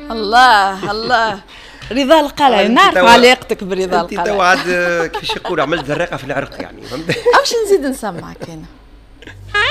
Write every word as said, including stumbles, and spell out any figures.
الله الله رضا القلعي، نعرف علاقتك برضا القلعي. انت تو عاد كيفاش يقولوا عملت ذراقه في العرق يعني، فهمت؟ واش نزيد نسمعك انا